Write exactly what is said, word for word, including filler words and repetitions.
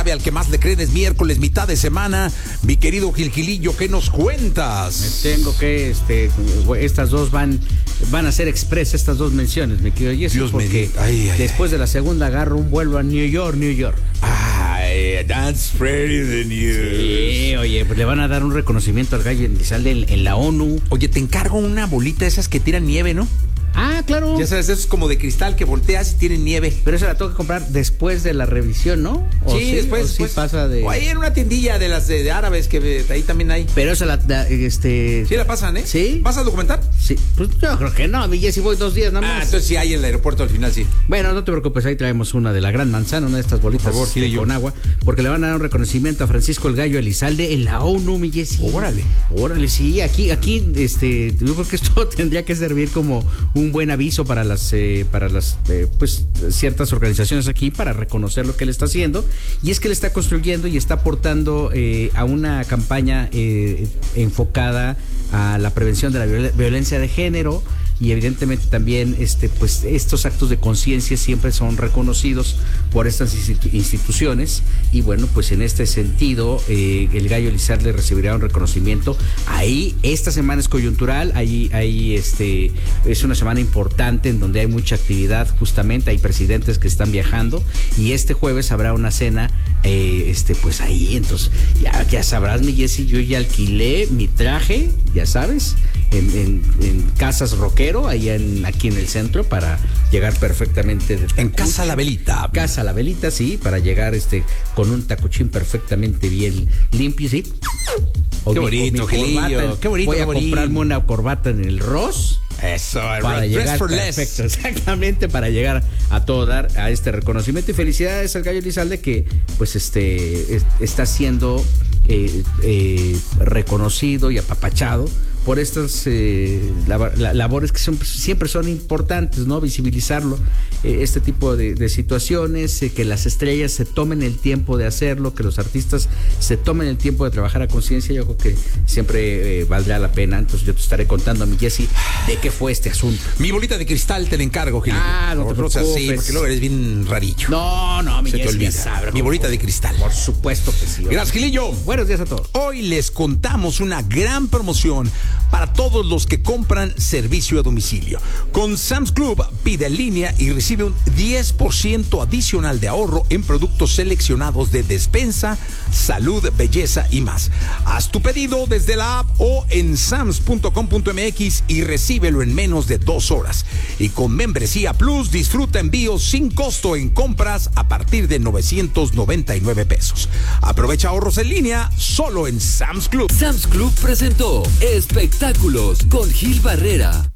sabe al que más le creen, es miércoles, mitad de semana. Mi querido Gil Gilillo, ¿qué nos cuentas? Me tengo que, este, estas dos van, van a ser express, estas dos menciones, mi querido Jesse, Dios porque me ay, ay, después ay. de la segunda agarro un vuelo a New York, New York. Ay, that's pretty the news. Sí, oye, pues le van a dar un reconocimiento al gallo Elizalde en, en la ONU. Oye, te encargo una bolita de esas que tiran nieve, ¿no? Ah, claro. Ya sabes, eso es como de cristal que volteas y tienen nieve. Pero esa la tengo que comprar después de la revisión, ¿no? ¿O Sí, después, o sí después. pasa de... O ahí en una tiendilla de las de, de árabes que eh, ahí también hay. Pero esa la, la, este... Sí la pasan, ¿eh? ¿Sí? ¿Vas a documentar? Sí, pues yo creo que no, mi Jessy, voy dos días nada más. Ah, entonces sí hay en el aeropuerto al final, sí. Bueno, no te preocupes, ahí traemos una de la Gran Manzana, una de estas bolitas Por favor, este, Gilillo. con agua, porque le van a dar un reconocimiento a Francisco el Gallo Elizalde en la ONU, mi Jessy. Órale. Órale, sí, aquí, aquí, este, yo creo que esto tendría que servir como un buen aviso para las, eh, para las, eh, pues, ciertas organizaciones aquí para reconocer lo que él está haciendo. Y es que él está construyendo y está aportando eh, a una campaña eh, enfocada a la prevención de la viol- violencia de género. Y evidentemente también este, pues, estos actos de conciencia siempre son reconocidos por estas institu- instituciones. Y bueno, pues en este sentido, eh, el Gallo Elizalde recibirá un reconocimiento. Ahí, esta semana es coyuntural, ahí, ahí este, es una semana importante en donde hay mucha actividad, justamente hay presidentes que están viajando. Y este jueves habrá una cena, eh, este, pues ahí, entonces, ya, ya sabrás, mi Jessy, yo ya alquilé mi traje, ya sabes, en, en, en Casas Roquero, allá en, aquí en el centro, para llegar perfectamente de En tacuch. Casa La Velita. Casa La Velita, sí, para llegar este con un tacuchín perfectamente bien limpio, sí. O Qué mi- o bonito, mi Gilillo, corbata. qué bonito, Voy a qué bonito. comprarme una corbata en el Ross. Eso, Para dress llegar for perfecto, less. exactamente, para llegar a todo dar a este reconocimiento. Y felicidades al Gallo Elizalde, que pues este es- está siendo eh, eh, reconocido y apapachado por estas eh, lab- la- labores que son, siempre son importantes, ¿no? Visibilizarlo, eh, este tipo de, de situaciones, eh, que las estrellas se tomen el tiempo de hacerlo, que los artistas se tomen el tiempo de trabajar a conciencia. Yo creo que siempre eh, valdrá la pena. Entonces yo te estaré contando a mi Jessy de qué fue este asunto. Mi bolita de cristal te la encargo, Gil. Ah, no te O sea, sí, preocupes. porque luego eres bien rarillo. No, no, mi Se te Jessy, olvida. ya sabe, Mi por bolita favor. de cristal. Por supuesto que sí. Gracias, Gilillo. Buenos días a todos. Hoy les contamos una gran promoción para todos los que compran servicio a domicilio. Con Sam's Club, pide en línea y recibe un diez por ciento adicional de ahorro en productos seleccionados de despensa, salud, belleza y más. Haz tu pedido desde la app o en sams punto com punto m x y recíbelo en menos de dos horas. Y con Membresía Plus, disfruta envíos sin costo en compras a partir de novecientos noventa y nueve pesos. Aprovecha ahorros en línea solo en Sam's Club. Sam's Club presentó Espectáculos con Gil Barrera.